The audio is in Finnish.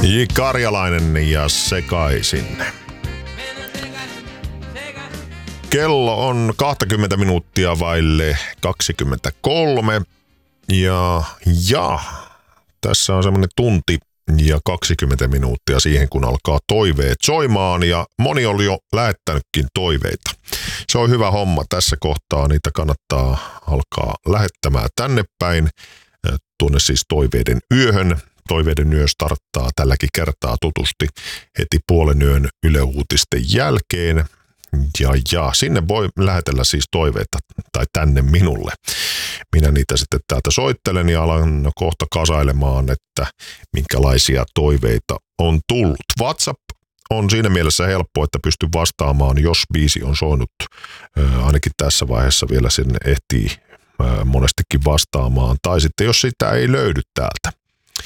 J. Karjalainen ja Sekaisin. Kello on 20 minuuttia vaille 23 ja tässä on semmoinen tunti ja 20 minuuttia siihen, kun alkaa toiveet soimaan ja moni oli jo lähettänytkin toiveita. Se on hyvä homma. Tässä kohtaa niitä kannattaa alkaa lähettämään tänne päin, tuonne siis toiveiden yöhön. Toiveiden yö starttaa tälläkin kertaa tutusti heti puolen yön Yle Uutisten jälkeen. Ja sinne voi lähetellä siis toiveita tai tänne minulle. Minä niitä sitten täältä soittelen ja alan kohta kasailemaan, että minkälaisia toiveita on tullut. WhatsApp on siinä mielessä helppo, että pystyy vastaamaan, jos biisi on soinut. Ainakin tässä vaiheessa vielä sinne ehtii monestikin vastaamaan. Tai sitten jos sitä ei löydy täältä.